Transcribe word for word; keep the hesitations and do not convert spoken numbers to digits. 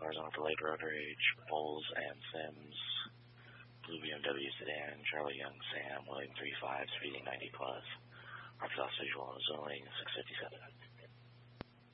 cars on delayed road rage, Bowles and Sims, Blue B M W sedan, Charlie Young, Sam, William three five, speeding ninety plus. Arkansas visual on zoning six fifty-seven.